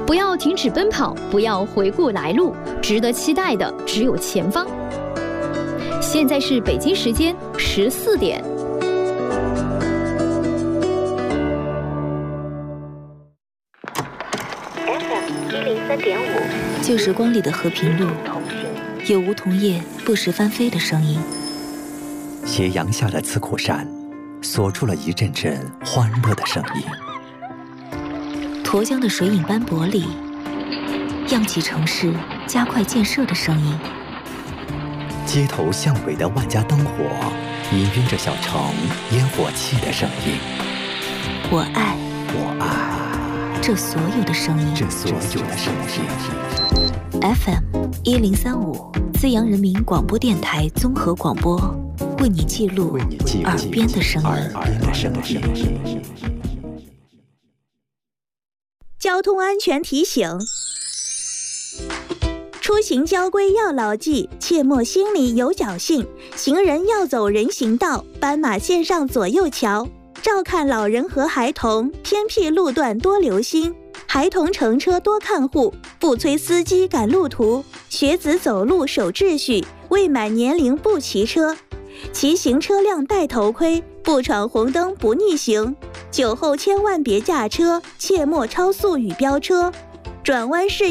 不要停止奔跑，不要回顾来路，值得期待的只有前方。现在是北京时间14点。 旧时光里的和平路，有梧桐叶不时翻飞的声音。 斜阳下的刺口山，锁出了一阵阵欢乐的声音。 沱江的水影斑驳里，漾起城市加快建设的声音。 街头巷尾的万家灯火，氤氲着小城烟火气的声音。 我爱这所有的声音。FM 1035，资阳人民广播电台综合广播，为你记录耳边的声音。 交通安全提醒：出行交规要牢记，切莫心里有侥幸。行人要走人行道，斑马线上左右瞧。照看老人和孩童，偏僻路段多留心。孩童乘车多看护，不催司机赶路途。学子走路守秩序，未满年龄不骑车。骑行车辆戴头盔，不闯红灯不逆行。酒后千万别驾车，切莫超速与飙车。转弯是